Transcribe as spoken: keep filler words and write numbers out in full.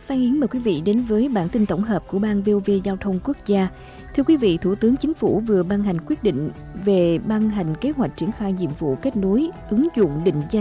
Phan Yến mời quý vị đến với bản tin tổng hợp của Ban vê o vê Giao thông Quốc gia. Thưa quý vị, Thủ tướng Chính phủ vừa ban hành quyết định về ban hành kế hoạch triển khai nhiệm vụ kết nối ứng dụng định danh